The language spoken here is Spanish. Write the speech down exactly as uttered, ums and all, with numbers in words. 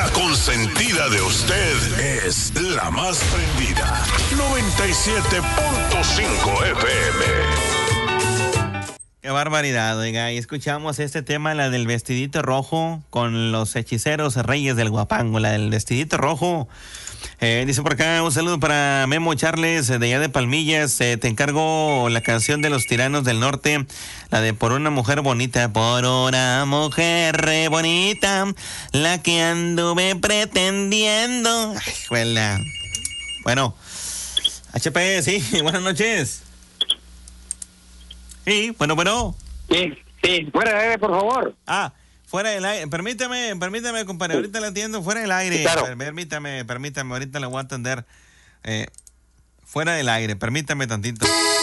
La consentida de usted es la más prendida. noventa y siete punto cinco F M. Qué barbaridad, oiga. Y escuchamos este tema, la del vestidito rojo, con los hechiceros reyes del Guapango, la del vestidito rojo. Eh, dice por acá, un saludo para Memo Charles, de allá de Palmillas. Eh, te encargo la canción de los Tiranos del Norte, la de Por una mujer bonita, por una mujer re bonita, la que anduve pretendiendo. Ay, juela. Bueno, H P, sí, buenas noches. Sí, bueno, bueno. Sí, sí, fuera de aire, por favor. Ah, fuera del aire. Permítame, permítame, compadre. Ahorita la atiendo fuera del aire. Claro. Permítame, permítame. Ahorita la voy a atender. Eh, fuera del aire. Permítame tantito.